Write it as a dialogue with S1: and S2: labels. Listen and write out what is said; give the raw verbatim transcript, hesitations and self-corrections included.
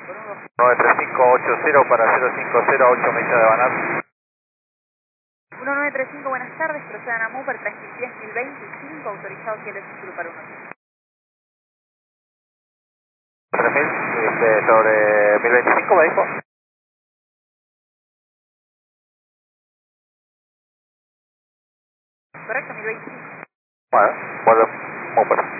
S1: nueve tres cinco ocho cero para cero cinco cero ocho Mesa de Banat.
S2: uno nueve tres cinco, buenas tardes, procedan a Mupar, treinta y diez mil veinticinco, autorizado cielo sur para uno.
S1: tres mil, este, sobre mil veinticinco me dijo.
S2: Correcto, mil veinticinco.
S1: Bueno, vuelve Mupar.